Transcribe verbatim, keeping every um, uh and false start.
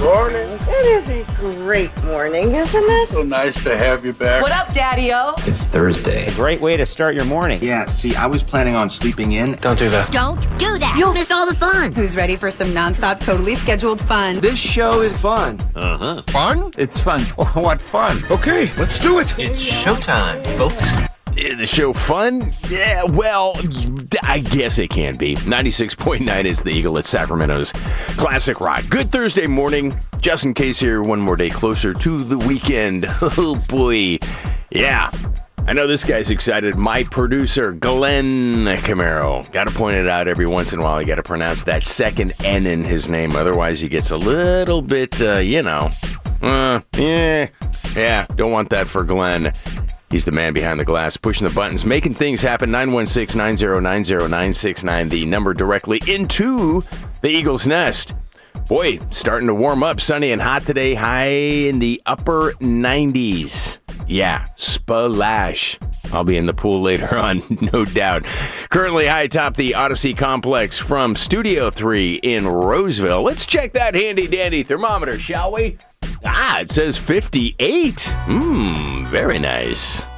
Morning. It is a great morning, isn't it? So nice to have you back. What up, Daddy-O? It's Thursday. A great way to start your morning. Yeah, see, I was planning on sleeping in. Don't do that. Don't do that. You'll miss all the fun. Who's ready for some nonstop, totally scheduled fun? This show is fun. Uh-huh. Fun? It's fun. What fun? Okay, let's do it. It's showtime, folks. Is the show fun? Yeah, well, I guess it can be. ninety-six point nine is the Eagle at Sacramento's Classic Rock. Good Thursday morning. Justin Case here, one more day closer to the weekend. Oh, boy. Yeah. I know this guy's excited. My producer, Glenn Camaro. Got to point it out every once in a while. You got to pronounce that second N in his name. Otherwise, he gets a little bit, uh, you know. Uh, yeah. Yeah, don't want that for Glenn. He's the man behind the glass, pushing the buttons, making things happen. nine one six, nine zero nine, zero nine six nine, the number directly into the Eagle's Nest. Boy, starting to warm up. Sunny and hot today, high in the upper nineties. Yeah, splash. I'll be in the pool later on, no doubt. Currently high atop the Odyssey Complex from Studio three in Roseville. Let's check that handy-dandy thermometer, shall we? Ah, it says fifty-eight. Mmm, very nice.